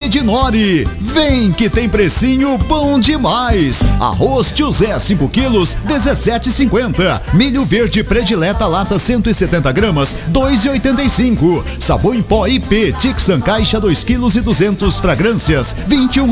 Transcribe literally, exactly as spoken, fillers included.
Edinori. Vem que tem precinho bom demais. Arroz Tio Zé cinco quilos, dezessete e cinquenta. Milho verde predileta lata cento e setenta gramas, dois e oitenta e cinco. Sabão em pó I P Tixan caixa dois quilos e duzentos fragrâncias, vinte e um